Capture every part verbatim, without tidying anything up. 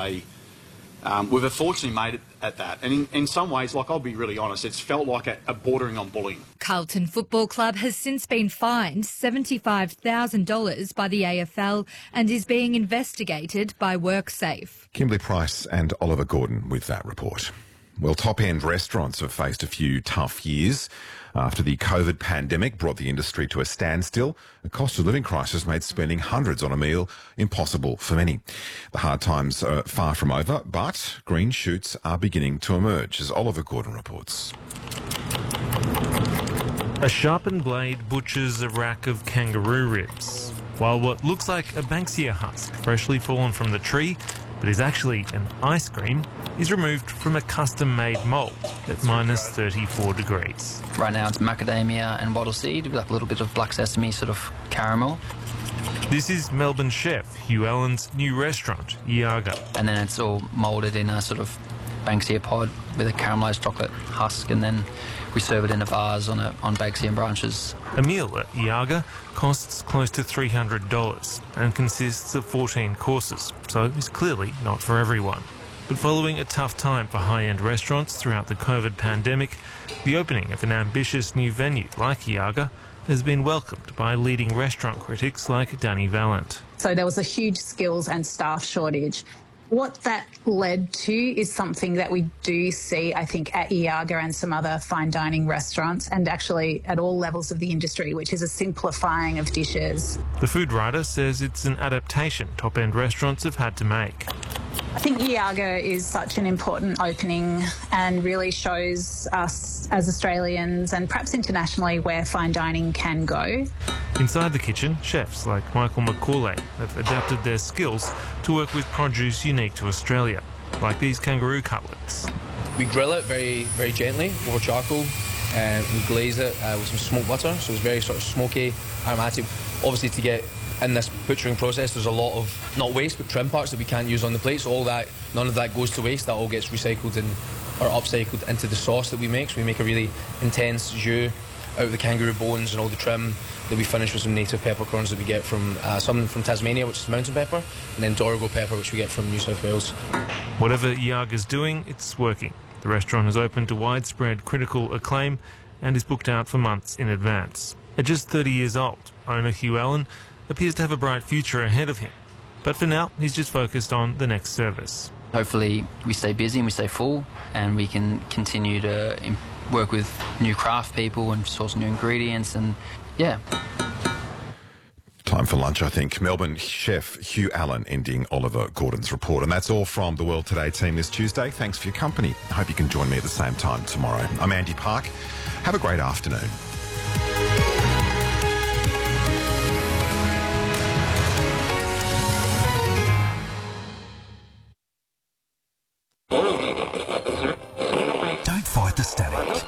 say um, we've unfortunately made it at that. And in, in some ways, like I'll be really honest, it's felt like a, a bordering on bullying. Carlton Football Club has since been fined seventy-five thousand dollars by the A F L and is being investigated by WorkSafe. Kimberly Price and Oliver Gordon with that report. Well, top-end restaurants have faced a few tough years after the COVID pandemic brought the industry to a standstill. The cost of living crisis made spending hundreds on a meal impossible for many. The hard times are far from over, but green shoots are beginning to emerge, as Oliver Gordon reports. A sharpened blade butchers a rack of kangaroo ribs, while what looks like a Banksia husk, freshly fallen from the tree, but is actually an ice cream, is removed from a custom-made mould at minus thirty-four degrees. Right now it's macadamia and wattle seed with like a little bit of black sesame sort of caramel. This is Melbourne chef Hugh Allen's new restaurant, Iaga. And then it's all moulded in a sort of Banksia pod with a caramelised chocolate husk, and then we serve it in a vase on, a, on Banksia branches. A meal at Iaga costs close to three hundred dollars and consists of fourteen courses, so is clearly not for everyone. But following a tough time for high-end restaurants throughout the COVID pandemic, the opening of an ambitious new venue like Iaga has been welcomed by leading restaurant critics like Danny Valent. So there was a huge skills and staff shortage. What that led to is something that we do see, I think, at Iaga and some other fine dining restaurants, and actually at all levels of the industry, which is a simplifying of dishes. The food writer says it's an adaptation top-end restaurants have had to make. I think Iaga is such an important opening and really shows us as Australians and perhaps internationally where fine dining can go. Inside the kitchen, chefs like Michael McCauley have adapted their skills to work with produce unique to Australia, like these kangaroo cutlets. We grill it very, very gently over charcoal, and we glaze it uh, with some smoked butter, so it's very sort of smoky, aromatic. Obviously, to get in this butchering process, there's a lot of, not waste, but trim parts that we can't use on the plate, so all that, none of that goes to waste. That all gets recycled and, or upcycled into the sauce that we make, so we make a really intense jus out of the kangaroo bones and all the trim that we finish with some native peppercorns that we get from, uh, some from Tasmania, which is mountain pepper, and then Dorrigo pepper, which we get from New South Wales. Whatever Iaga's doing, it's working. The restaurant has opened to widespread critical acclaim and is booked out for months in advance. At just thirty years old, owner Hugh Allen appears to have a bright future ahead of him. But for now, he's just focused on the next service. Hopefully we stay busy and we stay full, and we can continue to work with new craft people and source new ingredients, and yeah. Time for lunch, I think. Melbourne chef Hugh Allen ending Oliver Gordon's report. And that's all from the World Today team this Tuesday. Thanks for your company. I hope you can join me at the same time tomorrow. I'm Andy Park. Have a great afternoon. Don't fight the static.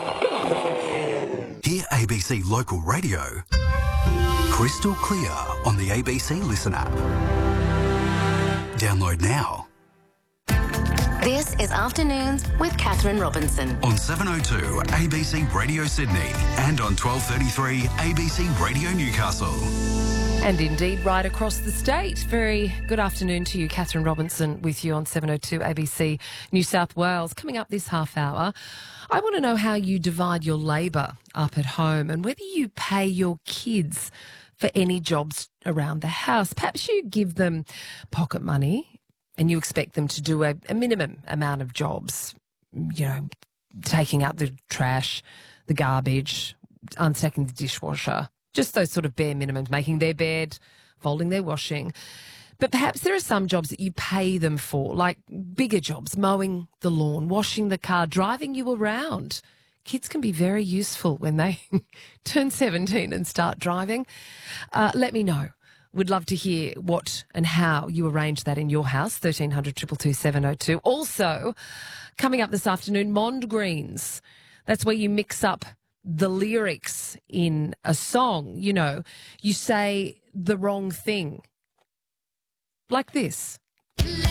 Hear A B C Local Radio crystal clear on the A B C Listen app. Download now. This is Afternoons with Catherine Robinson. On seven oh two A B C Radio Sydney and on twelve thirty-three A B C Radio Newcastle. And indeed, right across the state. Very good afternoon to you. Catherine Robinson with you on seven oh two A B C New South Wales. Coming up this half hour, I want to know how you divide your labour up at home and whether you pay your kids for any jobs around the house. Perhaps you give them pocket money and you expect them to do a, a minimum amount of jobs, you know, taking out the trash, the garbage, unstacking the dishwasher. Just those sort of bare minimums, making their bed, folding their washing. But perhaps there are some jobs that you pay them for, like bigger jobs, mowing the lawn, washing the car, driving you around. Kids can be very useful when they turn seventeen and start driving. Uh, let me know. Would love to hear what and how you arrange that in your house, thirteen hundred, two two two, seven oh two. Also, coming up this afternoon, Mond Greens. That's where you mix up the lyrics in a song. You know, you say the wrong thing. Like this.